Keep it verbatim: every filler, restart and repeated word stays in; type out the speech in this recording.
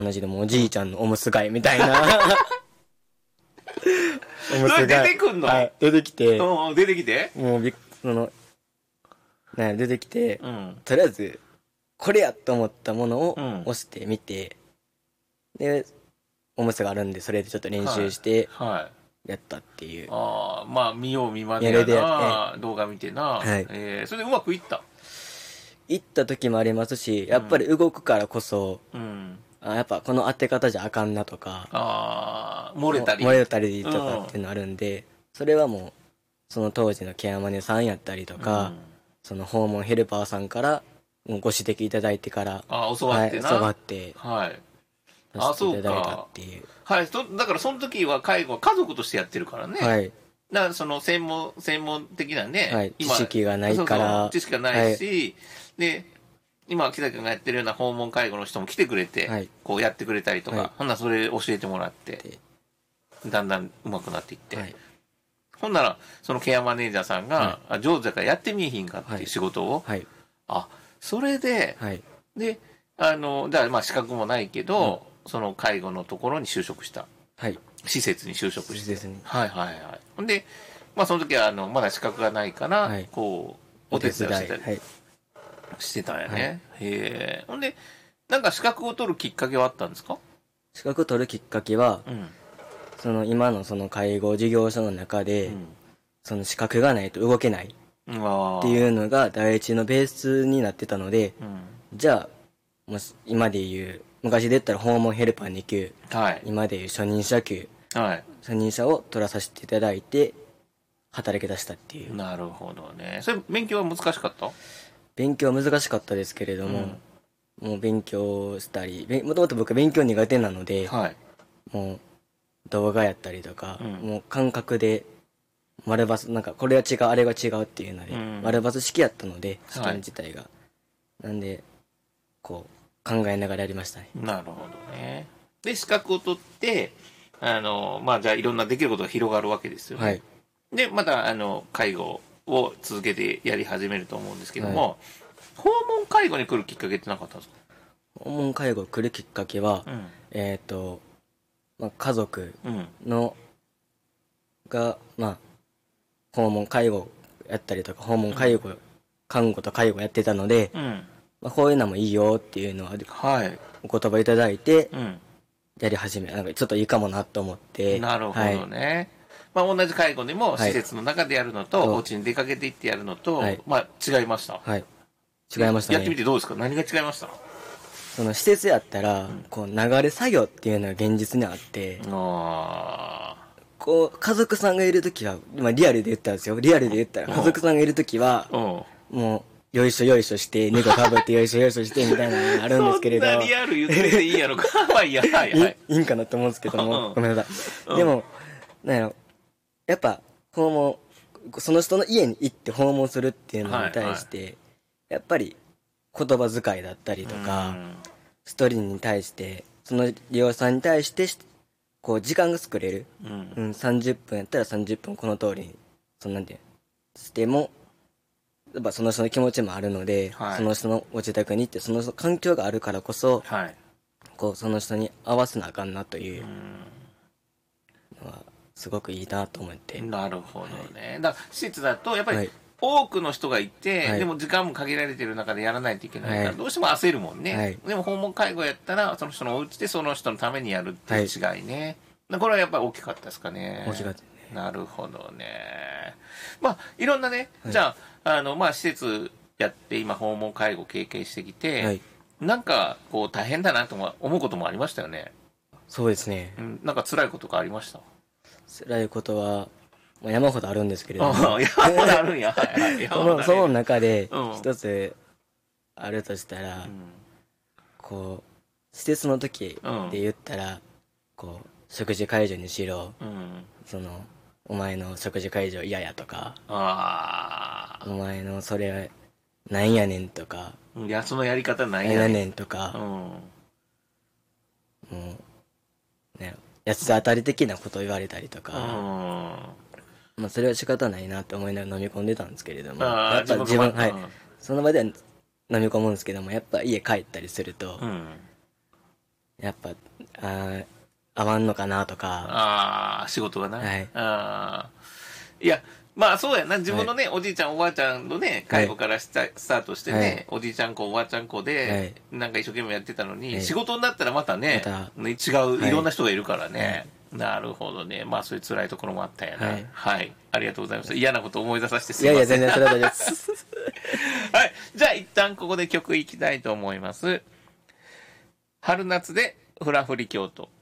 同じでもうおじいちゃんのおむつ替えみたいなおむつ替えそれ出てくんの？ はい、出てきて、 うん、出てきてもうびっそのなんや出てきて、 うん。 とりあえずこれやと思ったものをうん押してみて、でおむつがあるんでそれでちょっと練習してはい。 やったっていう、 ああ、まあ、見よう見まねややれでやな。動画見てな。 はいえー、それでうまくいった。 行った時もありますし、やっぱり動くからこそ、 うん。 あやっぱこの当て方じゃあかんなとか、 ああ、漏れたり。 漏れたりとかっていうのあるんで、それはもうその当時のケアマネさんやったりとか、 うんその訪問ヘルパーさんからもうご指摘いただいてからああ、教わってな。 はい、教わってはい。 さあ、 せていただいたそうかっ。ていう。 はい。そだから、その時は介護は家族としてやってるからね。 はいだからその専門、専門的なね、 はい知識がないからそうそう知識がないし、で、今、木崎君がやってるような訪問介護の人も来てくれて、 はいこうやってくれたりとか、 はいほんならそれ教えてもらってで、 だんだん上手くなっていって、 はいほんなら、そのケアマネージャーさんが、あ上手だからやってみいひんかっていう仕事を、 はいあ、それで、 はいで、あの、だからまあ資格もないけど、その介護のところに就職した。 はい施設に就職して。 施設にはいはいはい。ほんで、まあその時はあの、まだ資格がないから、 はいこう、お手伝いをしてたりはいしてたんやね。 はいへえ。ほんで、なんか資格を取るきっかけはあったんですか？ 資格取るきっかけは、 うん。 その今のその介護事業所の中で、その資格がないと動けないうん。ああ。 っていうのが第一のベースになってたので、 うん。 じゃあもし今で言う昔で言ったら訪問ヘルパーに級、 はい。 今で言う初任者級、 はい。 初任者を取らさせていただいて働き出したっていう。 なるほどね。それ、勉強は難しかった？ 勉強は難しかったですけれども、もう勉強したり、べもともと僕勉強苦手なので、 はい。 もう動画やったりとか、 うんもう感覚で丸バスなんかこれは違うあれが違うっていうので、 うん丸バス式やったので試はい験自体が、なんでこう考えながらやりましたね。 なるほどね。で、資格を取って、あの、まあ、じゃあいろんなできることが広がるわけですよね。 はいで、また、あの、介護を続けてやり始めると思うんですけども、訪問介護に来るきっかけってなかったんですか？ 訪問介護来るきっかけは、 うん。 えっ、と、まあ、家族うん。 のがまあ訪問介護やったりとか訪問介護、看護と介護やってたので、 うん。 まあ、こういうのもいいよっていうのははい。 お言葉いただいてうん。 やり始めなんかちょっといいかもなと思ってなるほはいどね。まあ、同じ介護でも、 はい施設の中でやるのと、 そうお家に出かけていってやるのと、 はいまあ、違いました。 はい違いましたね。 やってみてどうですか？何が違いました？ その施設やったら、こう流れ作業っていうのが現実にあって、 あこう家族さんがいるときは、まあ、リアルで言ったんですよ。リアルで言ったら家族さんがいるときはあ。うん。 もうよいしょよいしょして猫かぶってよいしょよいしょしてみたいなのがあるんですけれどそんなリアル言ってていいやろか。まあいいや。はいはい。 いいいんかなと思うんですけども、 うんごめんなさい。 うんでも、なんやろ、やっぱ訪問、その人の家に行って訪問するっていうのに対して、やっぱり言葉遣いだったりとか、一人に対して、その利用者さんに対してし、こう時間が作れる。 うん。うん。 うん、さんじゅっぷんやったらさんじゅっぷんこの通りに、そんなんで、しても、やっぱその人の気持ちもあるので、 はいその人のご自宅に行って、その環境があるからこそ、 はい。 こう、その人に合わせなあかんなといううのは、すごくいいなと思って。 ん。なるほどね。だから施設だと、やっぱりはい、 多くの人がいて、 はいでも時間も限られてる中でやらないといけないから、 はいどうしても焦るもんね。 はいでも訪問介護やったら、その人のお家でその人のためにやるっていう違いね。だこれはやっぱり大きかったですかね。 大きかったね。 なるほどね。まあ、いろんなね、 はいじゃあ、あの、まあ、施設やって今訪問介護経験してきて、 はい。 なんか、こう、大変だなと思うこともありましたよね。 そうですね。 うん、なんか辛いことがありました。 辛いことは、まあ、山ほどあるんですけれども、 ああ、山ほどあるんや。はいはい山その、 ほどあるその中でうん、 一つあるとしたら、 うんこう、施設の時で言ったら、こう、食事会場にしろ、 うん。 その、お前の食事会場嫌やとか、 ああ。 お前のそれ、なんやねんとか、 いや、そのやり方ななんやいやねん。 ねんとか、 うん。 もう、ね、八つ当たり的なことを言われたりとうか、 ん。 まあそれは仕方ないなって思いながら飲み込んでたんですけれども、 ああやっぱ自分、はい自分がうん、 その場では飲み込むんですけども、やっぱ家帰ったりすると、 うん。 やっぱ、あー合わんのかなとか。 ああ、仕事がな。 はい。 ああ。いや、まあそうやな。自分のね、はい、おじいちゃんおばあちゃんのね、介護からスタ、はい、スタートしてね、はい、おじいちゃん子おばあちゃん子で、はい、なんか一生懸命やってたのに、はい、仕事になったらまたね、また違う、いろんな人がいるからね。はい、なるほどね。まあそういう辛いところもあったんやな。はい。はい、ありがとうございます。嫌なこと思い出させてすみません。いやいや、全然それは大丈夫です。はい。じゃあ一旦ここで曲いきたいと思います。春夏でフラフリ京都。